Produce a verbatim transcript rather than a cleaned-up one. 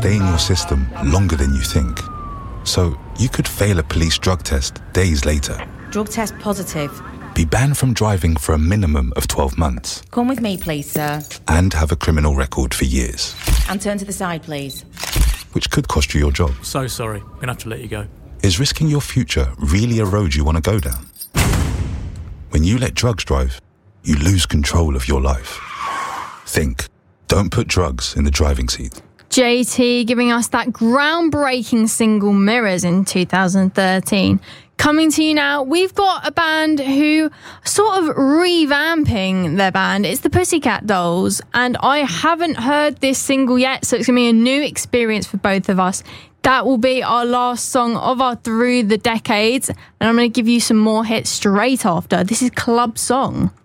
stay in your system longer than you think. So you could fail a police drug test days later. Drug test positive. Be banned from driving for a minimum of twelve months. Come with me, please, sir. And have a criminal record for years. And turn to the side, please. Which could cost you your job. So sorry, I'm going to have to let you go. Is risking your future really a road you want to go down? When you let drugs drive, you lose control of your life. Think. Don't put drugs in the driving seat. J T giving us that groundbreaking single Mirrors in two thousand thirteen. Coming to you now, we've got a band who are sort of revamping their band. It's the Pussycat Dolls, and I haven't heard this single yet, so it's going to be a new experience for both of us. That will be our last song of our Through the Decades, and I'm going to give you some more hits straight after. This is Club Song.